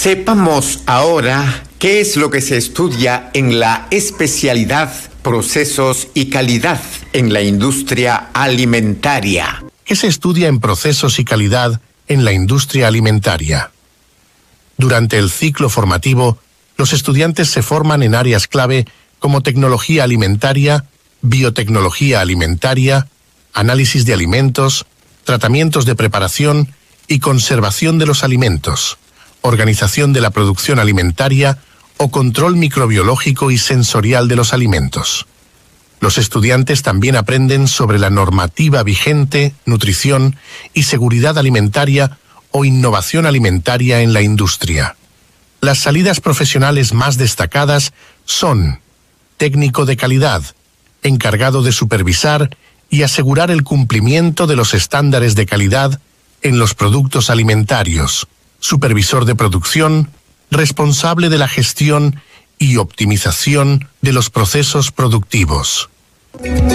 Sepamos ahora qué es lo que se estudia en la especialidad Procesos y Calidad en la industria alimentaria. ¿Qué se estudia en Procesos y Calidad en la industria alimentaria? Durante el ciclo formativo, los estudiantes se forman en áreas clave como tecnología alimentaria, biotecnología alimentaria, análisis de alimentos, tratamientos de preparación y conservación de los alimentos, organización de la producción alimentaria o control microbiológico y sensorial de los alimentos. Los estudiantes también aprenden sobre la normativa vigente, nutrición y seguridad alimentaria o innovación alimentaria en la industria. Las salidas profesionales más destacadas son técnico de calidad, encargado de supervisar y asegurar el cumplimiento de los estándares de calidad en los productos alimentarios, supervisor de producción, responsable de la gestión y optimización de los procesos productivos.